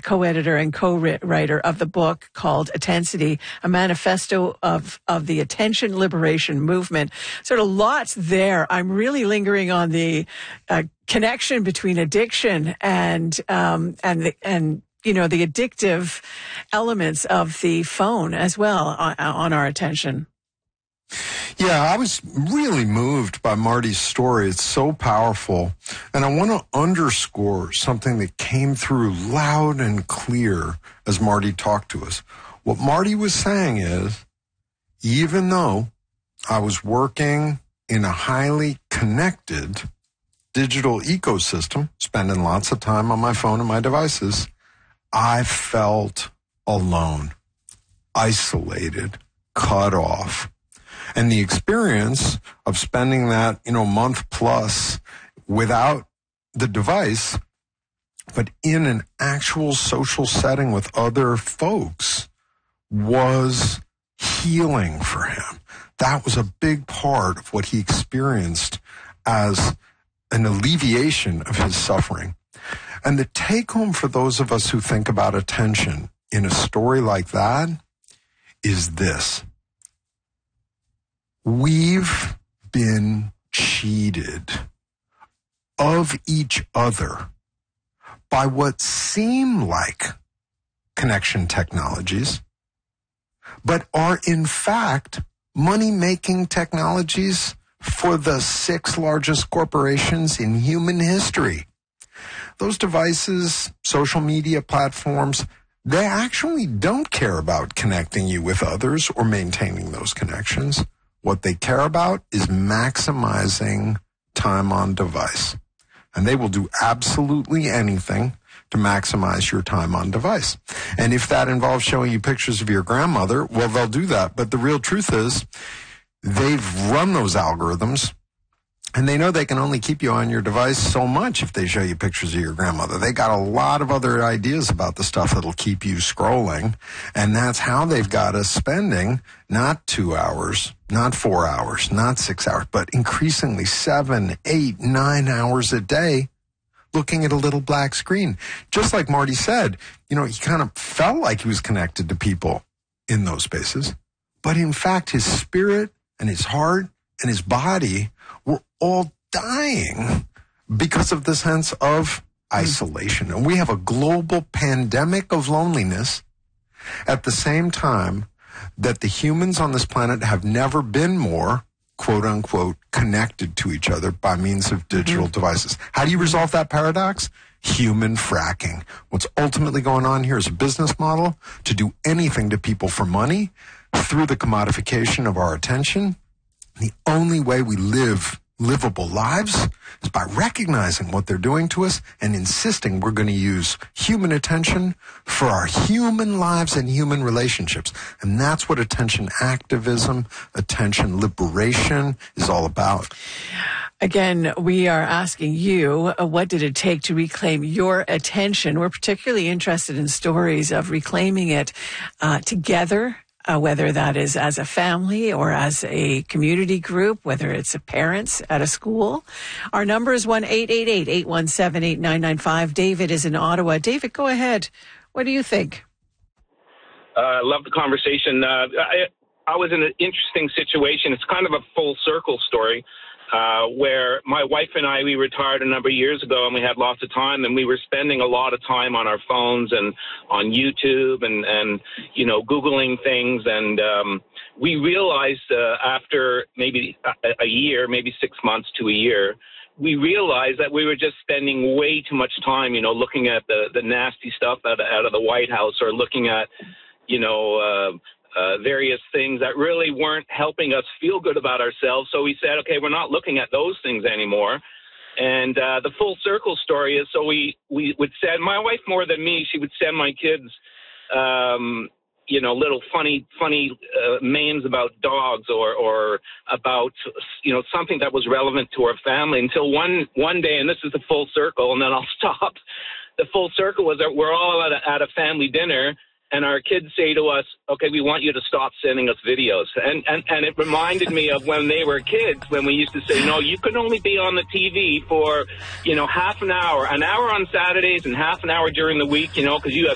co-editor and co-writer of the book called Attensity, a manifesto of the attention liberation movement. Sort of lots there. I'm really lingering on the connection between addiction and the addictive elements of the phone as well on our attention. Yeah, I was really moved by Marty's story. It's so powerful. And I want to underscore something that came through loud and clear as Marty talked to us. What Marty was saying is, even though I was working in a highly connected digital ecosystem, spending lots of time on my phone and my devices, I felt alone, isolated, cut off. And the experience of spending that, month plus without the device, but in an actual social setting with other folks, was healing for him. That was a big part of what he experienced as an alleviation of his suffering. And the take home for those of us who think about attention in a story like that is this. We've been cheated of each other by what seem like connection technologies, but are in fact money-making technologies for the 6 largest corporations in human history. Those devices, social media platforms, they actually don't care about connecting you with others or maintaining those connections. What they care about is maximizing time on device. And they will do absolutely anything to maximize your time on device. And if that involves showing you pictures of your grandmother, well, they'll do that. But the real truth is they've run those algorithms, and they know they can only keep you on your device so much if they show you pictures of your grandmother. They got a lot of other ideas about the stuff that'll keep you scrolling, and that's how they've got us spending not 2 hours, not 4 hours, not 6 hours, but increasingly 7, 8, 9 hours a day looking at a little black screen. Just like Marty said, he kind of felt like he was connected to people in those spaces, but in fact, his spirit and his heart and his body were all dying because of the sense of isolation. And we have a global pandemic of loneliness at the same time that the humans on this planet have never been more, quote unquote, connected to each other by means of digital devices. How do you resolve that paradox? Human fracking. What's ultimately going on here is a business model to do anything to people for money through the commodification of our attention. The only way we live livable lives is by recognizing what they're doing to us and insisting we're going to use human attention for our human lives and human relationships. And that's what attention activism, attention liberation is all about. Again, we are asking you, what did it take to reclaim your attention? We're particularly interested in stories of reclaiming it together. Whether that is as a family or as a community group, whether it's a parents at a school. Our number is 1-888-817-8995. David is in Ottawa. David, go ahead. What do you think? I love the conversation. I was in an interesting situation. It's kind of a full circle story. Where my wife and I, we retired a number of years ago, and we had lots of time, and we were spending a lot of time on our phones and on YouTube and Googling things. And we realized after maybe a year, maybe 6 months to a year, we realized that we were just spending way too much time, looking at the nasty stuff out of the White House, or looking at, various things that really weren't helping us feel good about ourselves. So we said, okay, we're not looking at those things anymore. And the full circle story is, so we would send, my wife more than me, she would send my kids, little funny memes about dogs or about, something that was relevant to our family, until one day, and this is the full circle, and then I'll stop. The full circle was that we're all at a family dinner, and our kids say to us, okay, we want you to stop sending us videos. And it reminded me of when they were kids, when we used to say, no, you can only be on the TV for, half an hour on Saturdays and half an hour during the week, because you have